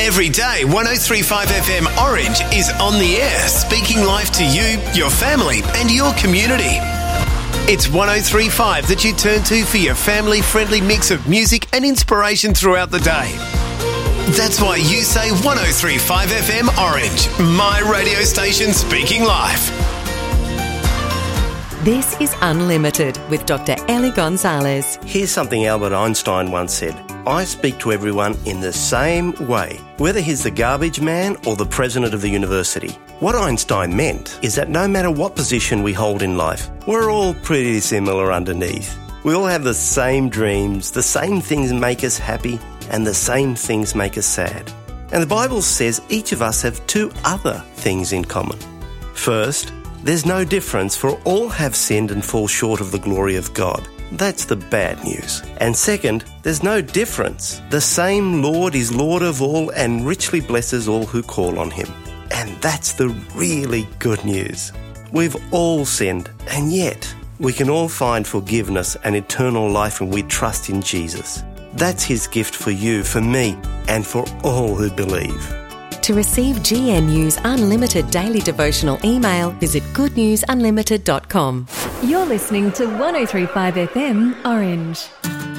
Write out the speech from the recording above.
Every day, 103.5 FM Orange is on the air, speaking life to you, your family and your community. It's 103.5 that you turn to for your family-friendly mix of music and inspiration throughout the day. That's why you say 103.5 FM Orange, my radio station speaking life. This is Unlimited with Dr. Ellie Gonzalez. Here's something Albert Einstein once said. I speak to everyone in the same way, whether he's the garbage man or the president of the university. What Einstein meant is that no matter what position we hold in life, we're all pretty similar underneath. We all have the same dreams, the same things make us happy, and the same things make us sad. And the Bible says each of us have two other things in common. First, there's no difference, for all have sinned and fall short of the glory of God. That's the bad news. And second, there's no difference. The same Lord is Lord of all and richly blesses all who call on him. And that's the really good news. We've all sinned, and yet we can all find forgiveness and eternal life when we trust in Jesus. That's his gift for you, for me, and for all who believe. To receive GNU's unlimited daily devotional email, visit goodnewsunlimited.com. You're listening to 103.5 FM Orange.